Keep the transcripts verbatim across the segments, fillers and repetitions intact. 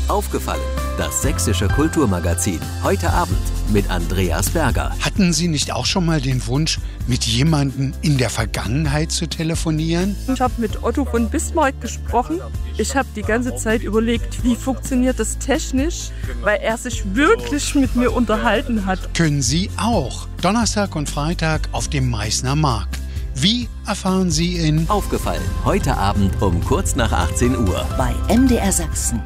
Aufgefallen, das sächsische Kulturmagazin. Heute Abend mit Andreas Berger. Hatten Sie nicht auch schon mal den Wunsch, mit jemandem in der Vergangenheit zu telefonieren? Ich habe mit Otto von Bismarck gesprochen. Ich habe die ganze Zeit überlegt, wie funktioniert das technisch, weil er sich wirklich mit mir unterhalten hat. Können Sie auch. Donnerstag und Freitag auf dem Meißner Markt. Wie erfahren Sie in Aufgefallen, heute Abend um kurz nach achtzehn Uhr. Bei M D R Sachsen.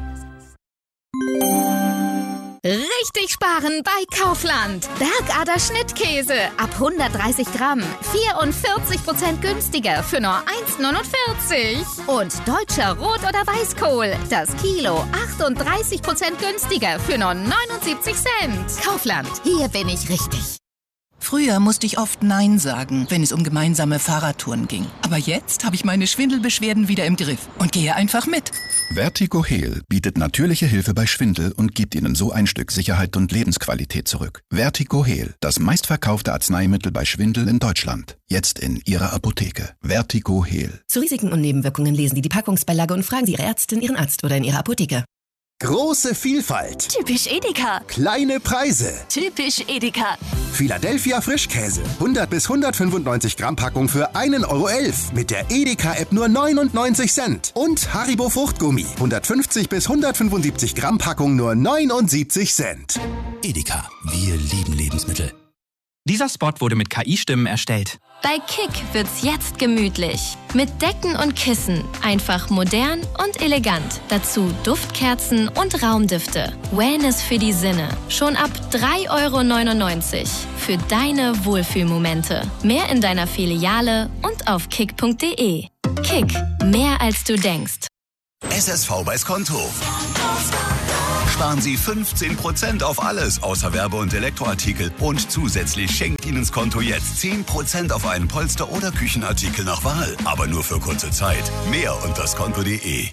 Richtig sparen bei Kaufland. Bergader Schnittkäse ab hundertdreißig Gramm. vierundvierzig Prozent günstiger für nur eins neunundvierzig. Und deutscher Rot- oder Weißkohl. Das Kilo achtunddreißig Prozent günstiger für nur neunundsiebzig Cent. Kaufland, hier bin ich richtig. Früher musste ich oft Nein sagen, wenn es um gemeinsame Fahrradtouren ging. Aber jetzt habe ich meine Schwindelbeschwerden wieder im Griff und gehe einfach mit. Vertigo Heal bietet natürliche Hilfe bei Schwindel und gibt Ihnen so ein Stück Sicherheit und Lebensqualität zurück. Vertigo Heal, das meistverkaufte Arzneimittel bei Schwindel in Deutschland. Jetzt in Ihrer Apotheke. Vertigo Heal. Zu Risiken und Nebenwirkungen lesen Sie die Packungsbeilage und fragen Sie Ihre Ärztin, Ihren Arzt oder in Ihrer Apotheke. Große Vielfalt. Typisch Edeka. Kleine Preise. Typisch Edeka. Philadelphia Frischkäse. hundert bis hundertfünfundneunzig Gramm Packung für einen Euro elf. Mit der Edeka-App nur neunundneunzig Cent. Und Haribo Fruchtgummi. hundertfünfzig bis hundertfünfundsiebzig Gramm Packung nur neunundsiebzig Cent. Edeka. Wir lieben Lebensmittel. Dieser Spot wurde mit K I-Stimmen erstellt. Bei Kick wird's jetzt gemütlich. Mit Decken und Kissen. Einfach modern und elegant. Dazu Duftkerzen und Raumdüfte. Wellness für die Sinne. Schon ab drei Euro neunundneunzig. Für deine Wohlfühlmomente. Mehr in deiner Filiale und auf kick punkt de. Kick. Mehr als du denkst. S S V bei Skonto. Sparen Sie fünfzehn Prozent auf alles außer Werbe- und Elektroartikel. Und zusätzlich schenkt Ihnen Skonto jetzt zehn Prozent auf einen Polster- oder Küchenartikel nach Wahl. Aber nur für kurze Zeit. Mehr unter skonto punkt de.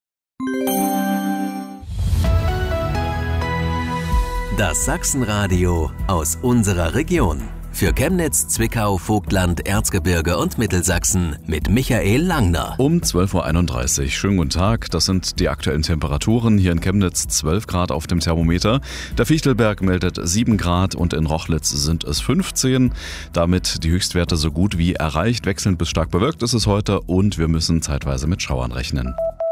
Das Sachsenradio aus unserer Region. Für Chemnitz, Zwickau, Vogtland, Erzgebirge und Mittelsachsen mit Michael Langner. Um zwölf Uhr einunddreißig. Schönen guten Tag. Das sind die aktuellen Temperaturen. Hier in Chemnitz zwölf Grad auf dem Thermometer. Der Fichtelberg meldet sieben Grad und in Rochlitz sind es fünfzehn. Damit die Höchstwerte so gut wie erreicht. Wechselnd bis stark bewölkt ist es heute und wir müssen zeitweise mit Schauern rechnen.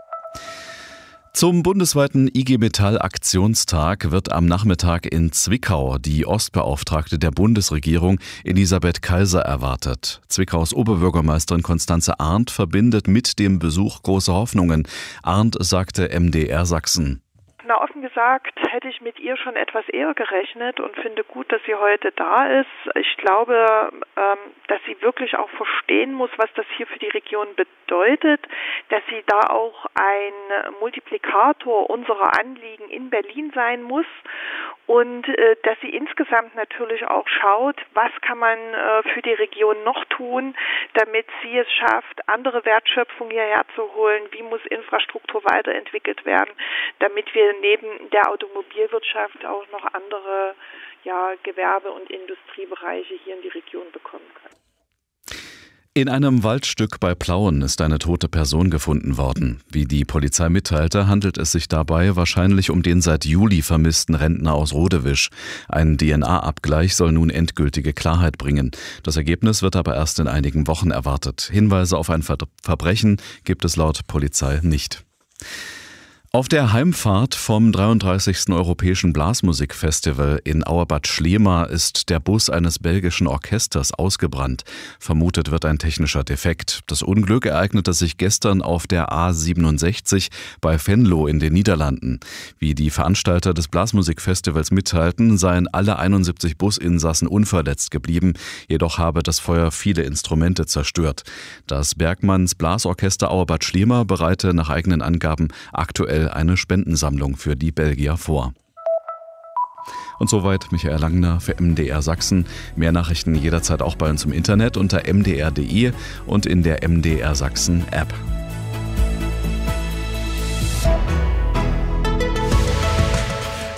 Zum bundesweiten I G Metall Aktionstag wird am Nachmittag in Zwickau die Ostbeauftragte der Bundesregierung Elisabeth Kaiser erwartet. Zwickaus Oberbürgermeisterin Constanze Arndt verbindet mit dem Besuch große Hoffnungen. Arndt sagte M D R Sachsen. Na, offen gesagt, hätte ich mit ihr schon etwas eher gerechnet und finde gut, dass sie heute da ist. Ich glaube, ähm, dass sie wirklich auch verstehen muss, was das hier für die Region bedeutet, dass sie da auch ein Multiplikator unserer Anliegen in Berlin sein muss und äh, dass sie insgesamt natürlich auch schaut, was kann man äh, für die Region noch tun, damit sie es schafft, andere Wertschöpfung hierher zu holen, wie muss Infrastruktur weiterentwickelt werden, damit wir neben der Automobilwirtschaft auch noch andere ja, Gewerbe- und Industriebereiche hier in die Region bekommen können. In einem Waldstück bei Plauen ist eine tote Person gefunden worden. Wie die Polizei mitteilte, handelt es sich dabei wahrscheinlich um den seit Juli vermissten Rentner aus Rodewisch. Ein D N A-Abgleich soll nun endgültige Klarheit bringen. Das Ergebnis wird aber erst in einigen Wochen erwartet. Hinweise auf ein Ver- Verbrechen gibt es laut Polizei nicht. Auf der Heimfahrt vom dreiunddreißigsten Europäischen Blasmusikfestival in Auerbad Schlema ist der Bus eines belgischen Orchesters ausgebrannt. Vermutet wird ein technischer Defekt. Das Unglück ereignete sich gestern auf der A siebenundsechzig bei Venlo in den Niederlanden. Wie die Veranstalter des Blasmusikfestivals mitteilten, seien alle einundsiebzig Businsassen unverletzt geblieben. Jedoch habe das Feuer viele Instrumente zerstört. Das Bergmanns Blasorchester Auerbad Schlema bereite nach eigenen Angaben aktuell eine Spendensammlung für die Belgier vor. Und soweit Michael Langner für M D R Sachsen. Mehr Nachrichten jederzeit auch bei uns im Internet unter m d r punkt de und in der M D R Sachsen App.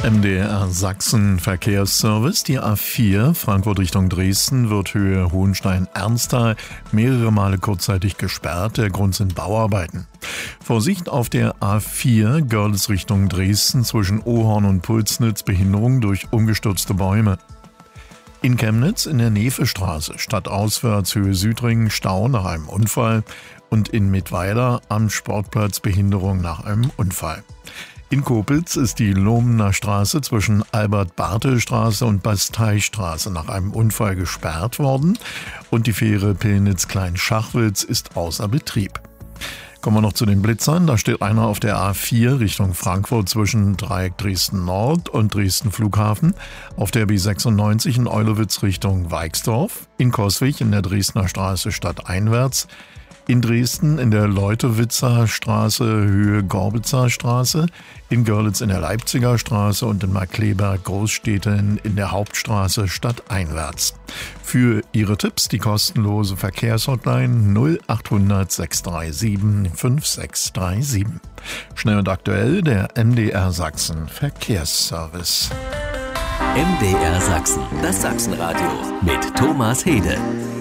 M D R Sachsen Verkehrsservice. Die A vier Frankfurt Richtung Dresden wird Höhe Hohenstein-Ernsthal mehrere Male kurzzeitig gesperrt. Der Grund sind Bauarbeiten. Vorsicht auf der A vier Görlitz Richtung Dresden zwischen Ohorn und Pulsnitz, Behinderung durch umgestürzte Bäume. In Chemnitz in der Nevestraße, stadtauswärts Höhe Südring, Stau nach einem Unfall. Und in Mittweida am Sportplatz Behinderung nach einem Unfall. In Koblenz ist die Lohmener Straße zwischen Albert-Bartel-Straße und Basteistraße nach einem Unfall gesperrt worden und die Fähre Pillnitz-Klein-Schachwitz ist außer Betrieb. Kommen wir noch zu den Blitzern. Da steht einer auf der A vier Richtung Frankfurt zwischen Dreieck Dresden-Nord und Dresden Flughafen, auf der B sechsundneunzig in Eulewitz Richtung Weixdorf, in Coswig in der Dresdner Straße stadteinwärts, in Dresden in der Leutewitzer Straße Höhe Gorbitzer Straße, in Görlitz in der Leipziger Straße und in Markkleeberg Großstädten in der Hauptstraße stadteinwärts. Für Ihre Tipps die kostenlose Verkehrshotline null achthundert sechs drei sieben fünf sechs drei sieben. Schnell und aktuell der M D R Sachsen Verkehrsservice. M D R Sachsen, das Sachsenradio mit Thomas Hede.